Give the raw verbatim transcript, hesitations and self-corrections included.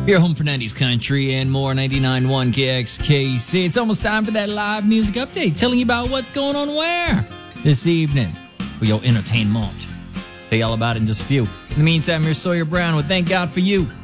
Your home for nineties country and more, ninety-nine point one K X K C. It's almost time for that live music update, telling you about what's going on where this evening for your entertainment. Tell you all about it in just a few. In the meantime, here's Sawyer Brown with Thank God for You.